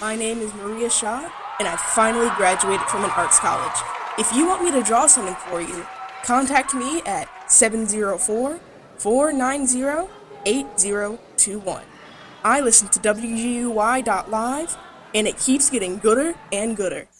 My name is Maria Shaw, and I finally graduated from an arts college. If you want me to draw something for you, contact me at 704-490-8021. I listen to WGUY.live, and it keeps getting gooder and gooder.